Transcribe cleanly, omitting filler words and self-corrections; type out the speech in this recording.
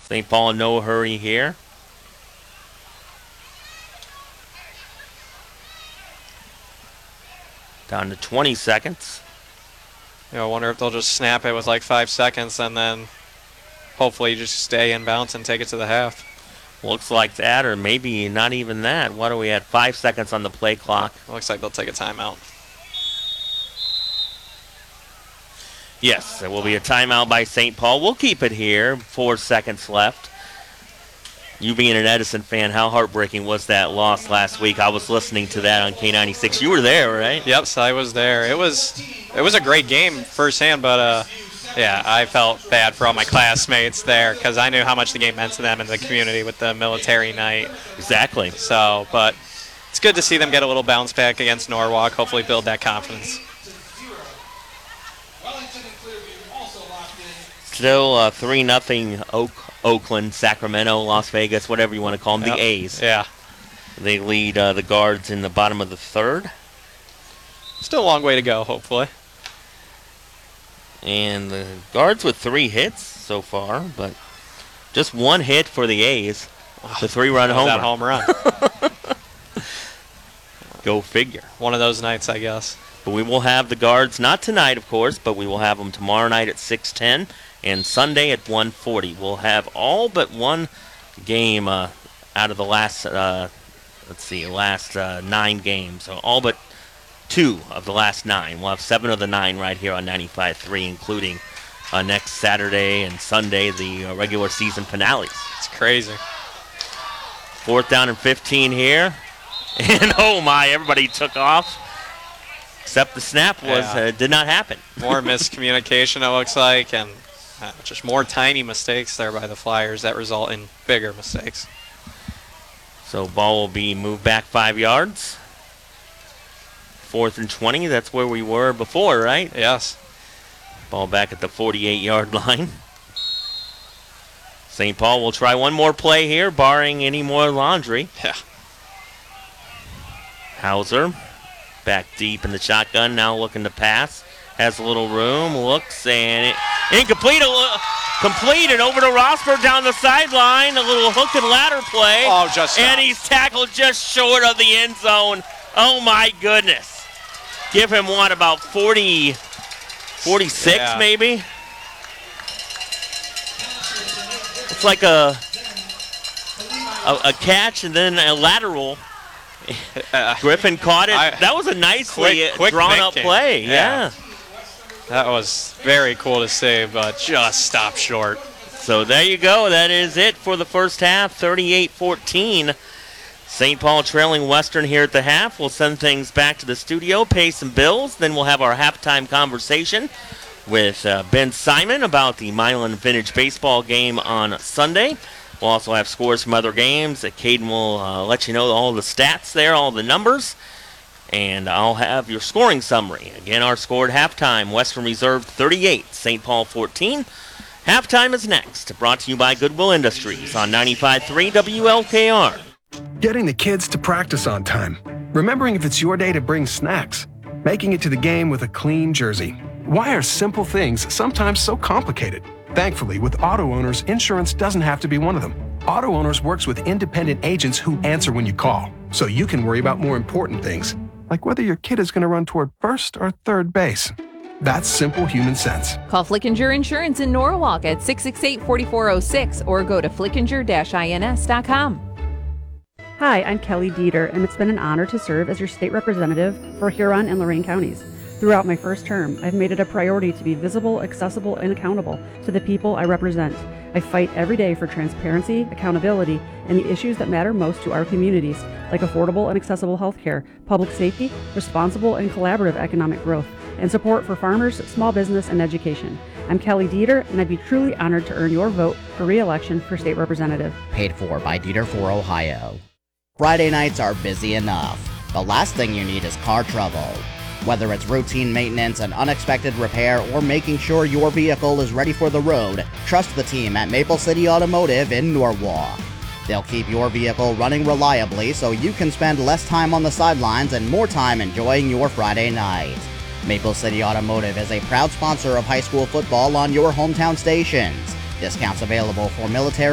St. Paul in no hurry here. Down to 20 seconds. I wonder if they'll just snap it with like 5 seconds and then hopefully just stay in bounds and take it to the half. Looks like that, or maybe not even that. What are we at? 5 seconds on the play clock. Looks like they'll take a timeout. Yes, there will be a timeout by St. Paul. We'll keep it here. 4 seconds left. You being an Edison fan, how heartbreaking was that loss last week? I was listening to that on K96. You were there, right? Yep, so I was there. It was a great game firsthand, but yeah, I felt bad for all my classmates there because I knew how much the game meant to them in the community with the military night. Exactly. So, but it's good to see them get a little bounce back against Norwalk, hopefully build that confidence. Still 3-0 Oakland, Sacramento, Las Vegas, whatever you want to call them, the A's. Yeah. They lead the Guards in the bottom of the third. Still a long way to go, hopefully. And the Guards with 3 hits so far, but just 1 hit for the A's. The 3-run homer. That home run. Go figure. One of those nights, I guess. But we will have the Guards, not tonight, of course, but we will have them tomorrow night at 6:10 and Sunday at 1:40. We'll have all but one game out of the last, last 9 games. So all but 2 of the last 9. We'll have 7 of the 9 right here on 95.3, including next Saturday and Sunday, the regular season finales. It's crazy. 4th down and 15 here. And oh my, everybody took off. Except the snap did not happen. More miscommunication, it looks like, and just more tiny mistakes there by the Flyers that result in bigger mistakes. So ball will be moved back 5 yards. 4th and 20, that's where we were before, right? Yes. Ball back at the 48-yard line. St. Paul will try one more play here, barring any more laundry. Yeah. Hauser back deep in the shotgun, now looking to pass. Has a little room, looks, and incomplete. Completed over to Rosberg down the sideline. A little hook and ladder play. Oh, just and he's tackled just short of the end zone. Oh, my goodness. Give him, what, about 46 maybe? It's like a catch and then a lateral. Griffin caught it. That was a nicely quick drawn-up play. Yeah. That was very cool to see, but just stopped short. So there you go. That is it for the first half, 38-14. St. Paul trailing Western here at the half. We'll send things back to the studio, pay some bills. Then we'll have our halftime conversation with Ben Simon about the Milan Vintage Baseball game on Sunday. We'll also have scores from other games. Caden will let you know all the stats there, all the numbers. And I'll have your scoring summary. Again, our score at halftime, Western Reserve 38, St. Paul 14. Halftime is next, brought to you by Goodwill Industries on 95.3 WLKR. Getting the kids to practice on time. Remembering if it's your day to bring snacks. Making it to the game with a clean jersey. Why are simple things sometimes so complicated? Thankfully, with Auto Owners, insurance doesn't have to be one of them. Auto Owners works with independent agents who answer when you call, so you can worry about more important things, like whether your kid is going to run toward first or third base. That's simple human sense. Call Flickinger Insurance in Norwalk at 668-4406 or go to flickinger-ins.com. Hi, I'm Kelly Dieter, and it's been an honor to serve as your state representative for Huron and Lorain counties. Throughout my first term, I've made it a priority to be visible, accessible, and accountable to the people I represent. I fight every day for transparency, accountability, and the issues that matter most to our communities, like affordable and accessible health care, public safety, responsible and collaborative economic growth, and support for farmers, small business, and education. I'm Kelly Dieter, and I'd be truly honored to earn your vote for re-election for state representative. Paid for by Dieter for Ohio. Friday nights are busy enough. The last thing you need is car trouble. Whether it's routine maintenance, an unexpected repair, or making sure your vehicle is ready for the road, trust the team at Maple City Automotive in Norwalk. They'll keep your vehicle running reliably so you can spend less time on the sidelines and more time enjoying your Friday night. Maple City Automotive is a proud sponsor of high school football on your hometown stations. Discounts available for military